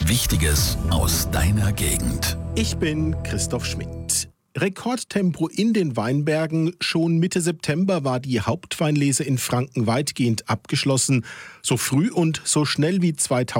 Wichtiges aus deiner Gegend. Ich bin Christoph Schmidt. Rekordtempo in den Weinbergen. Schon Mitte September war die Hauptweinlese in Franken weitgehend abgeschlossen. So früh und so schnell wie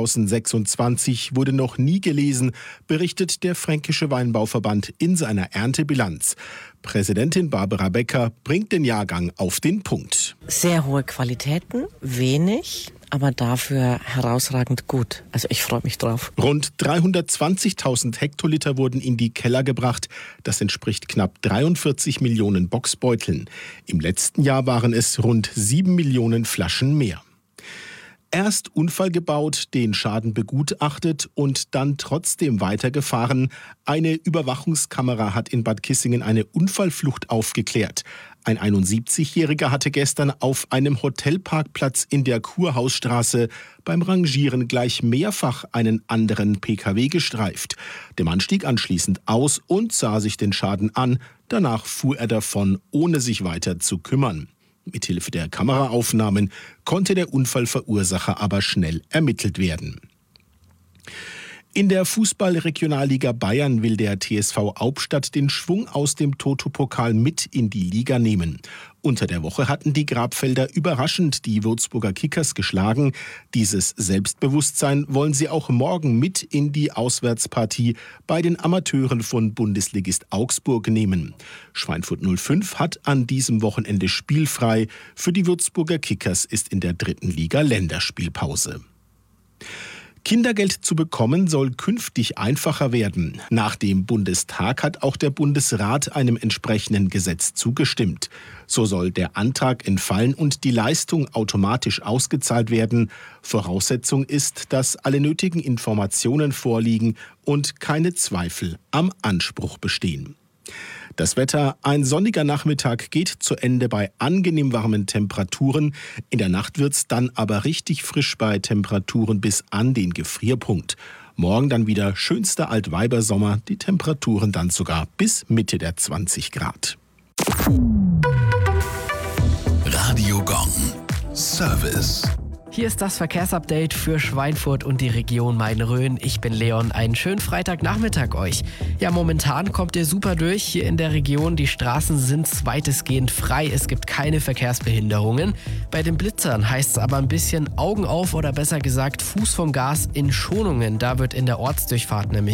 2026 wurde noch nie gelesen, berichtet der Fränkische Weinbauverband in seiner Erntebilanz. Präsidentin Barbara Becker bringt den Jahrgang auf den Punkt. Sehr hohe Qualitäten, wenig, aber dafür herausragend gut. Also ich freue mich drauf. Rund 320.000 Hektoliter wurden in die Keller gebracht. Das entspricht knapp 43 Millionen Boxbeuteln. Im letzten Jahr waren es rund 7 Millionen Flaschen mehr. Erst Unfall gebaut, den Schaden begutachtet und dann trotzdem weitergefahren. Eine Überwachungskamera hat in Bad Kissingen eine Unfallflucht aufgeklärt. Ein 71-Jähriger hatte gestern auf einem Hotelparkplatz in der Kurhausstraße beim Rangieren gleich mehrfach einen anderen Pkw gestreift. Der Mann stieg anschließend aus und sah sich den Schaden an. Danach fuhr er davon, ohne sich weiter zu kümmern. Mithilfe der Kameraaufnahmen konnte der Unfallverursacher aber schnell ermittelt werden. In der Fußball-Regionalliga Bayern will der TSV Aubstadt den Schwung aus dem Toto-Pokal mit in die Liga nehmen. Unter der Woche hatten die Grabfelder überraschend die Würzburger Kickers geschlagen. Dieses Selbstbewusstsein wollen sie auch morgen mit in die Auswärtspartie bei den Amateuren von Bundesligist Augsburg nehmen. Schweinfurt 05 hat an diesem Wochenende spielfrei. Für die Würzburger Kickers ist in der 3. Liga Länderspielpause. Kindergeld zu bekommen soll künftig einfacher werden. Nach dem Bundestag hat auch der Bundesrat einem entsprechenden Gesetz zugestimmt. So soll der Antrag entfallen und die Leistung automatisch ausgezahlt werden. Voraussetzung ist, dass alle nötigen Informationen vorliegen und keine Zweifel am Anspruch bestehen. Das Wetter: ein sonniger Nachmittag geht zu Ende bei angenehm warmen Temperaturen. In der Nacht wird's dann aber richtig frisch bei Temperaturen bis an den Gefrierpunkt. Morgen dann wieder schönster Altweibersommer, die Temperaturen dann sogar bis Mitte der 20 Grad. Radio Gong. Service. Hier ist das Verkehrsupdate für Schweinfurt und die Region Main-Rhön. Ich bin Leon. Einen schönen Freitagnachmittag euch. Ja, momentan kommt ihr super durch hier in der Region. Die Straßen sind weitestgehend frei. Es gibt keine Verkehrsbehinderungen. Bei den Blitzern heißt es aber ein bisschen Augen auf oder besser gesagt Fuß vom Gas in Schonungen. Da wird in der Ortsdurchfahrt nämlich